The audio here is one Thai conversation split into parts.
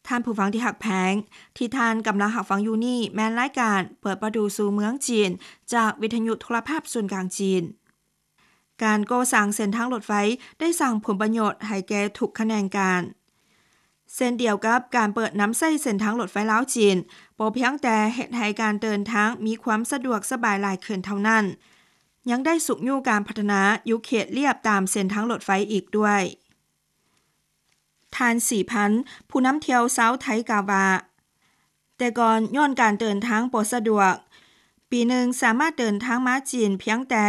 ท่านผู้ฟังที่หักแพงที่ท่านกำลังหักฟังอยู่นี่แม่นรายการเปิดประตูสู่เมืองจีนจากวิทยุโทรภาพส่วนกลางจีนการก่อสร้างเส้นทางรถไฟได้สร้างผลประโยชน์ให้แก่ทุกแขนงการเส้นเดียวกับการเปิดน้ำใส้เส้นทางรถไฟลาวจีนบ่เพียงแต่เฮ็ดให้การเดินทางมีความสะดวกสบายหลายขึ้นเท่านั้นยังได้สุขอยู่การพัฒนาอยู่เขตเรียบตามเส้นทางรถไฟอีกด้วยทาน4,000ผู้นำเที่ยวชาวไทยกล่าวว่าแต่ก่อนย้อนการเดินทางบ่สะดวกปีหนึ่งสามารถเดินทางมาจีนเพียงแต่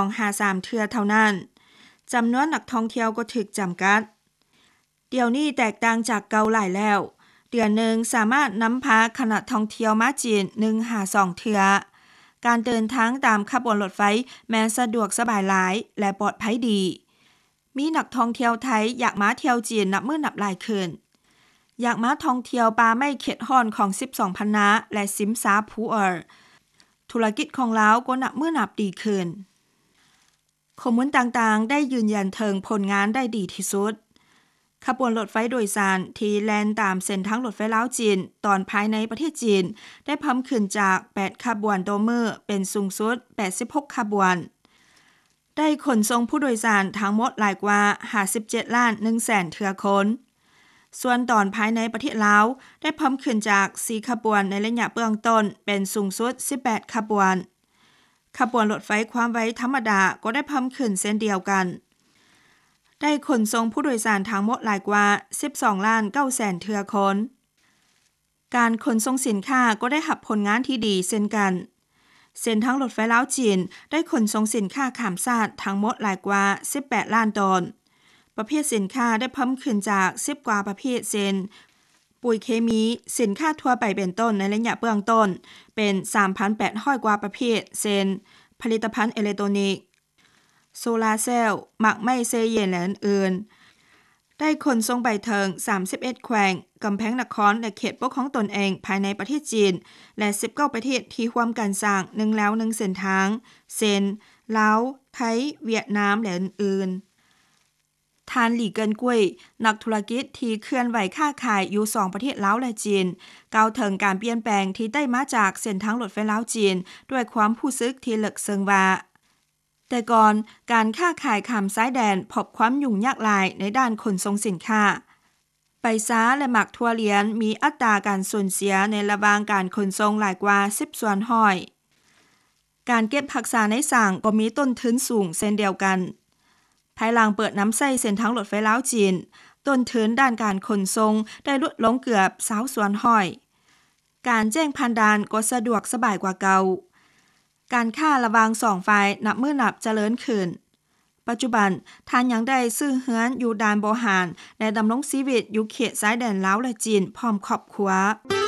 2-3 เทื่อเท่านั้นจำนวนนักท่องเที่ยวก็ถูกจำกัดเดี๋ยวนี้แตกต่างจากเก่าหลายแล้วเดือนหนึ่งสามารถนำพาคณะท่องเที่ยวมาจีน 1-2 เทื่อการเดินทางตามขบวนรถไฟแม้สะดวกสบายหลายและปลอดภัยดีมีนักท่องเที่ยวไทยอยากมาเที่ยวจีนนับมื้อนับหลายขึ้นอยากมาท่องเที่ยวป่าไม้เขตฮ้อนของ12พันนาและซิมซาพูเออร์ธุรกิจของลาวก็นับมื้อนับดีขึ้นข้อมูลต่างๆได้ยืนยันถึงผลงานได้ดีที่สุดขบวนรถไฟโดยสารที่แล่นตามเส้นทางรถไฟลาวจีนตอนภายในประเทศจีนได้เพิ่มขึ้นจาก8ขบวนต่อมื้อเป็นสูงสุด86ขบวนได้ขนส่งผู้โดยสารทั้งหมดหลายกว่า57ล้าน1แสนเทื่อคนส่วนตอนภายในประเทศลาวได้เพิ่มขึ้นจาก4ขบวนในระยะเบื้องต้นเป็นสูงสุด18ขบวนขบวนรถไฟความไวธรรมดาก็ได้เพิ่มขึ้นเช่นเดียวกันได้ขนส่งผู้โดยสารทั้งหมดหลายกว่า12ล้าน9แสนเทื่อคนการขนส่งสินค้าก็ได้รับผลงานที่ดีเช่นกันเส้นทางรถไฟลาวจีนได้ขนส่งสินค้าข้ามชาติทั้งหมดหลายกว่า18ล้านตนประเภทสินค้าได้เพิ่มขึ้นจาก10กว่าประเภทเช่นปุ๋ยเคมีสินค้าทั่วไปเป็นต้นในระยะเบื้องต้นเป็น 3,800 กว่าประเภทเช่นผลิตภัณฑ์อิเล็กทรอนิกส์โซลาร์เซลล์หมักไหม้เซเยนและอื่นๆได้ขนส่งไปถึง31แขวงกำแพงนครและเขตปกครองตนเองภายในประเทศจีนและ19ประเทศที่ร่วมกันสร้าง1แล้ว1เส้นทางเช่นลาวไทยเวียดนามและอื่นๆทานหลี่เกินกุ้ยนักธุรกิจที่เคลื่อนไหวค้าขายอยู่2ประเทศลาวและจีนกล่าวถึงการเปลี่ยนแปลงที่ได้มาจากเส้นทางรถไฟลาวจีนด้วยความรู้สึกที่ลึกซึ้งว่าแต่ก่อนการค้าขายข้ามซ้ายแดนพบความยุ่งยากหลายในด้านขนส่งสินค้าไปซ้าและหมักทั่วเหรียญมีอัตราการสูญเสียในระหว่างการขนส่งหลายกว่า10ส่วนห้อยการเก็บรักษาในสร้างก็มีต้นทุนสูงเช่นเดียวกันภายหลังเปิดน้ำใส้เส้นทางรถไฟลาวจีนต้นทุนด้านการขนส่งได้ลดลงเกือบ20ส่วนห้อยการแจ้งผ่านด่านก็สะดวกสบายกว่าเก่าการค้าระหว่าง2ฝ่ายนับมื้อนับเจริญขึ้นปัจจุบันท่านยังได้ซื้อเฮือนอยู่ด่านบ่หานและดำรงชีวิตอยู่เขตชายแดนลาวและจีนพร้อมครอบครัว